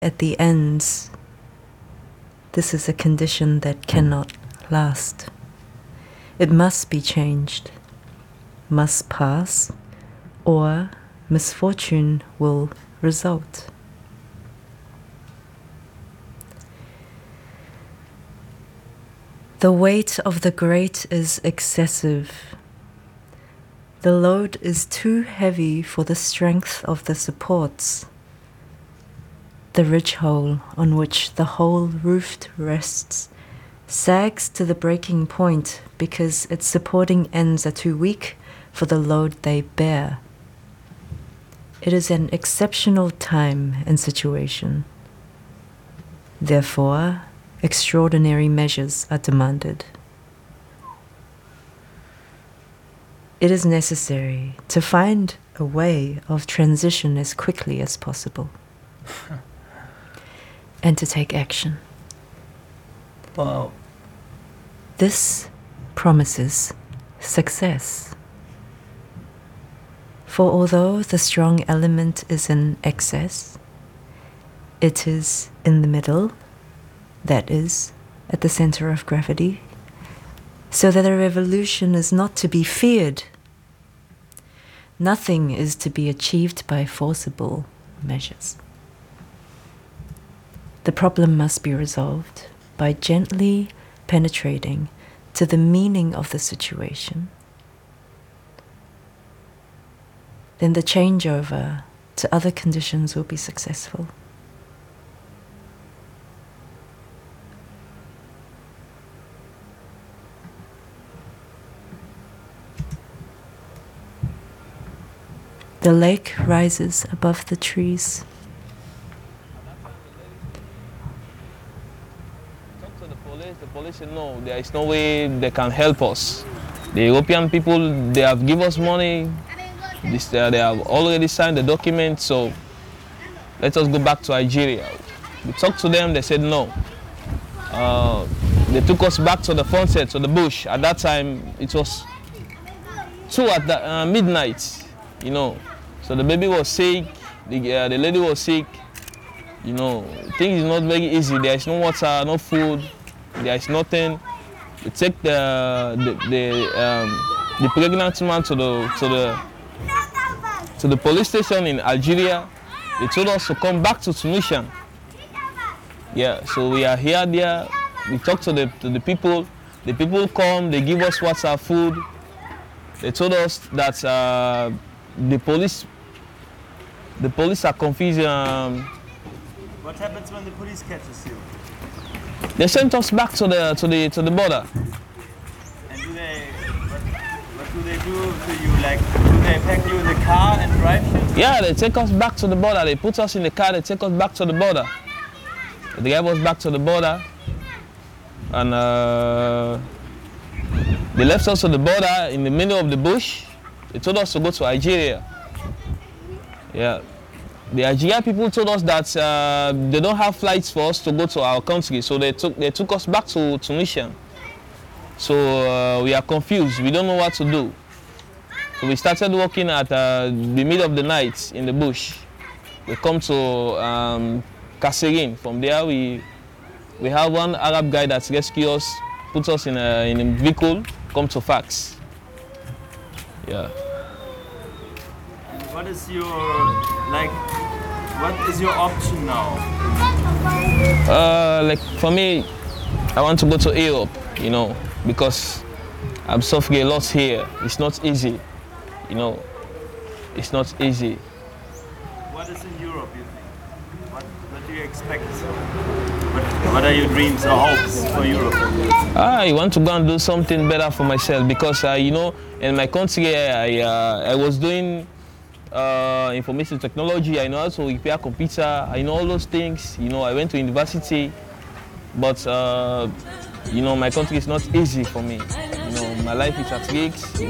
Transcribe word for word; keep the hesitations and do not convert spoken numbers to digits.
at the ends, this is a condition that cannot last. It must be changed, must pass, or misfortune will result. The weight of the great is excessive. The load is too heavy for the strength of the supports. The ridge hole on which the whole roof rests sags to the breaking point because its supporting ends are too weak for the load they bear. It is an exceptional time and situation. Therefore, extraordinary measures are demanded. It is necessary to find a way of transition as quickly as possible and to take action. Wow. This promises success. For although the strong element is in excess, it is in the middle, that is, at the center of gravity, so that a revolution is not to be feared. Nothing is to be achieved by forcible measures. The problem must be resolved by gently penetrating to the meaning of the situation. Then the changeover to other conditions will be successful. The lake rises above the trees. Talk to the police. The police said no, there is no way they can help us. The European people, they have given us money. This, uh, they have already signed the document, so let us go back to Algeria. We talked to them, they said no. Uh, they took us back to the sunset, to the bush. At that time, it was two at the, uh, midnight, you know. So the baby was sick, the, uh, the lady was sick, you know. Things is not very easy. There is no water, no food, there is nothing. We take the the the, um, the pregnant woman to the to the to the police station in Algeria. They told us to come back to Tunisia. Yeah, so we are here there. We talk to the to the people. The people come. They give us water, food. They told us that uh, the police the police are confused. Um, What happens when the police catches you? they sent us back to the to the to the border. And do they, what, what do they do to you? Like, do they pack you in the car and drive you? Yeah, they take us back to the border. They put us in the car. They take us back to the border. They drive us back to the border, and uh, they left us to the border in the middle of the bush. They told us to go to Algeria. Yeah, the Algerian people told us that uh, they don't have flights for us to go to our country, so they took they took us back to Tunisia. So uh, we are confused. We don't know what to do. So we started walking at uh, the middle of the night in the bush. We come to um, Kasserine. From there, we we have one Arab guy that rescued us, put us in a in a vehicle, come to Fax. Yeah. What is your, like, what is your option now? Uh, like for me, I want to go to Europe, you know, because I'm suffering a lot here. It's not easy, you know. It's not easy. What is in Europe, you think? What, what do you expect? What, what are your dreams or hopes for Europe? I want to go and do something better for myself because, uh, you know, in my country, I, uh, I was doing uh, information technology. I know how to repair computer. I know all those things. You know, I went to university, but, uh, you know, my country is not easy for me. You know, my life is at risk.